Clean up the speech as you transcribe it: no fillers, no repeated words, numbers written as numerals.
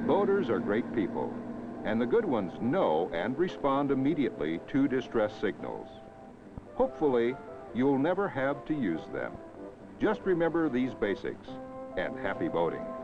Boaters are great people, and the good ones know and respond immediately to distress signals. Hopefully, you'll never have to use them. Just remember these basics, and happy boating.